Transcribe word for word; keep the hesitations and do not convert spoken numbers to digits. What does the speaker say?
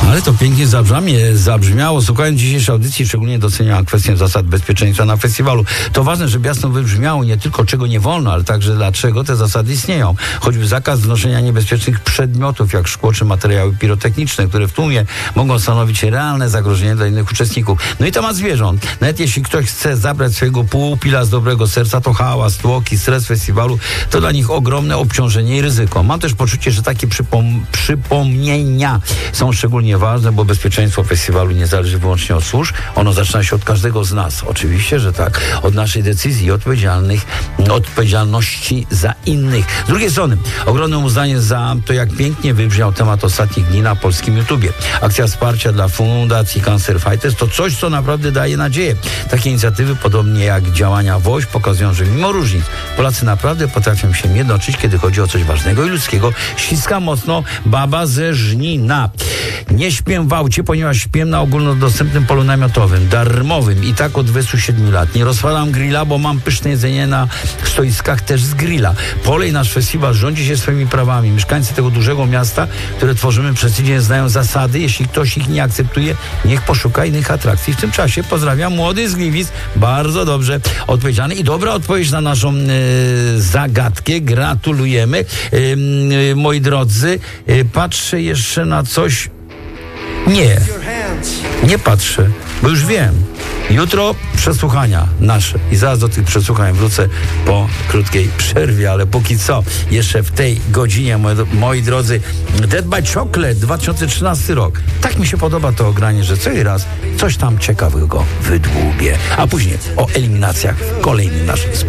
Ale to pięknie zabrzmie, zabrzmiało. Słuchając dzisiejszej audycji, szczególnie doceniam kwestię zasad bezpieczeństwa na festiwalu. To ważne, żeby jasno wybrzmiało nie tylko czego nie wolno, ale także dlaczego te zasady istnieją. Choćby zakaz wnoszenia niebezpiecznych przedmiotów, jak szkło czy materiały pirotechniczne, które w tłumie mogą stanowić realne zagrożenie dla innych uczestników. No i temat zwierząt. Nawet jeśli ktoś chce zabrać swojego półpila z dobrego serca, to hałas, tłoki, stres festiwalu to dla nich ogromne obciążenie i ryzyko. Mam też poczucie, że takie przypom- przypomnienia są szczególnie ważne, bo bezpieczeństwo festiwalu nie zależy wyłącznie od służb. Ono zaczyna się od każdego z nas. Oczywiście, że tak. Od naszej decyzji i odpowiedzialnych, odpowiedzialności za innych. Z drugiej strony, ogromne uznanie za to, jak pięknie wybrzmiał temat ostatnich dni na polskim YouTubie. Akcja wsparcia dla Fundacji Cancer Fighters to coś, co naprawdę daje nadzieję. Takie inicjatywy, podobnie jak działania W O Ś, pokazują, że mimo różnic Polacy naprawdę potrafią się jednoczyć, kiedy chodzi o coś ważnego i ludzkiego. Ściska mocno baba ze Żnina. Nie śpię w aucie, ponieważ śpię na ogólnodostępnym polu namiotowym, darmowym i tak od dwudziestu siedmiu lat. Nie rozwalam grilla, bo mam pyszne jedzenie na stoiskach też z grilla. Pole i nasz festiwal rządzi się swoimi prawami. Mieszkańcy tego dużego miasta, które tworzymy przez tydzień, znają zasady. Jeśli ktoś ich nie akceptuje, niech poszuka innych atrakcji. W tym czasie pozdrawiam młody z Gliwic. Bardzo dobrze odpowiedziane i dobra odpowiedź na naszą e, zagadkę. Gratulujemy. E, e, moi drodzy, e, patrzę jeszcze na coś. Nie, nie patrzę, bo już wiem. Jutro przesłuchania nasze i zaraz do tych przesłuchań wrócę po krótkiej przerwie, ale póki co, jeszcze w tej godzinie, moi, moi drodzy, Dead by Chocolate, dwa tysiące trzynasty rok. Tak mi się podoba to ogranie, że co raz coś tam ciekawego wydłubię. A później o eliminacjach w kolejnym naszym